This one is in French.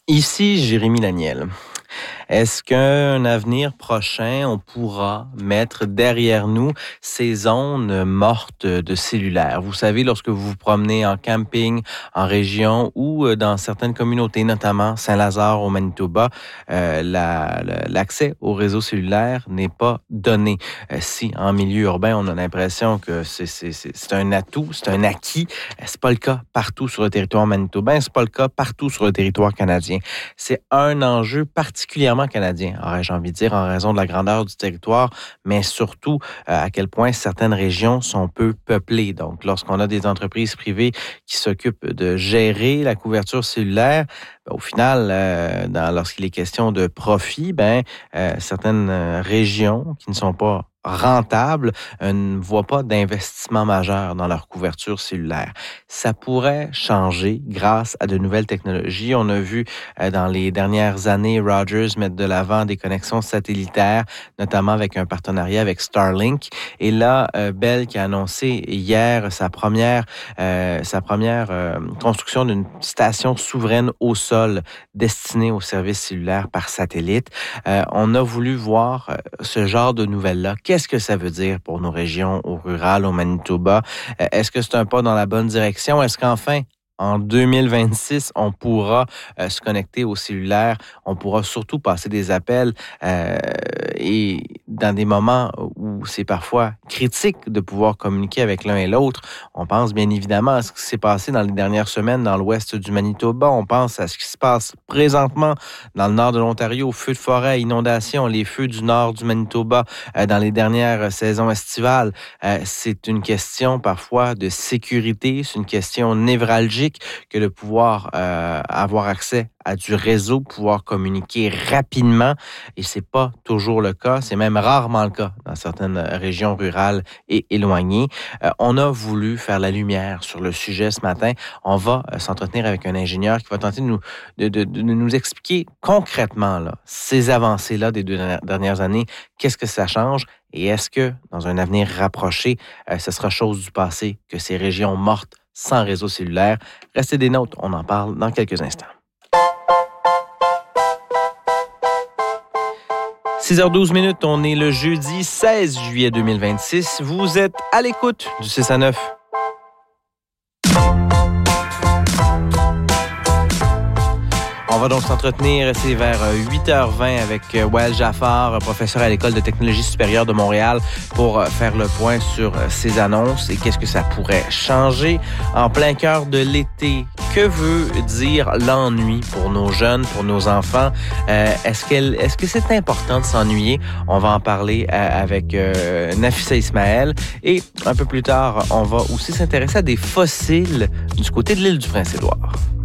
Ici Jérémy Laniel. Est-ce qu'un avenir prochain, on pourra mettre derrière nous ces zones mortes de cellulaire? Vous savez, lorsque vous vous promenez en camping, en région ou dans certaines communautés, notamment Saint-Lazare au Manitoba, l'accès au réseau cellulaire n'est pas donné. Si en milieu urbain, on a l'impression que c'est un atout, c'est un acquis, c'est pas le cas partout sur le territoire manitobain, c'est pas le cas partout sur le territoire canadien. C'est un enjeu particulièrement canadien, aurais-je envie de dire, en raison de la grandeur du territoire, mais surtout à quel point certaines régions sont peu peuplées. Donc, lorsqu'on a des entreprises privées qui s'occupent de gérer la couverture cellulaire, au final, lorsqu'il est question de profit, certaines régions qui ne sont pas rentables ne voient pas d'investissement majeur dans leur couverture cellulaire. Ça pourrait changer grâce à de nouvelles technologies. On a vu dans les dernières années Rogers mettre de l'avant des connexions satellitaires, notamment avec un partenariat avec Starlink. Et là, Bell qui a annoncé hier sa première construction d'une station souveraine au sol destinée aux services cellulaires par satellite. On a voulu voir ce genre de nouvelles-là. Qu'est-ce que ça veut dire pour nos régions, au rural, au Manitoba? Est-ce que c'est un pas dans la bonne direction? Est-ce qu'enfin, en 2026, on pourra se connecter au cellulaire, on pourra surtout passer des appels et dans des moments où c'est parfois critique de pouvoir communiquer avec l'un et l'autre. On pense bien évidemment à ce qui s'est passé dans les dernières semaines dans l'ouest du Manitoba. On pense à ce qui se passe présentement dans le nord de l'Ontario, feux de forêt, inondations, les feux du nord du Manitoba dans les dernières saisons estivales. C'est une question parfois de sécurité, c'est une question névralgique que de pouvoir avoir accès à du réseau, pouvoir communiquer rapidement. Et c'est pas toujours le cas. C'est même rarement le cas dans certaines régions rurales et éloignées. On a voulu faire la lumière sur le sujet ce matin. On va s'entretenir avec un ingénieur qui va tenter de nous expliquer concrètement là, ces avancées-là des 2 dernières années. Qu'est-ce que ça change? Et est-ce que, dans un avenir rapproché, ce sera chose du passé que ces régions mortes sans réseau cellulaire? Restez des nôtres, on en parle dans quelques instants. 6h12, on est le jeudi 16 juillet 2026. Vous êtes à l'écoute du 6 à 9. On va donc s'entretenir, c'est vers 8h20 avec Wael Jaffar, professeur à l'École de technologie supérieure de Montréal, pour faire le point sur ces annonces et qu'est-ce que ça pourrait changer en plein cœur de l'été. Que veut dire l'ennui pour nos jeunes, pour nos enfants? Est-ce que c'est important de s'ennuyer? On va en parler avec Nafissa Ismaël. Et un peu plus tard, on va aussi s'intéresser à des fossiles du côté de l'île du Prince-Édouard.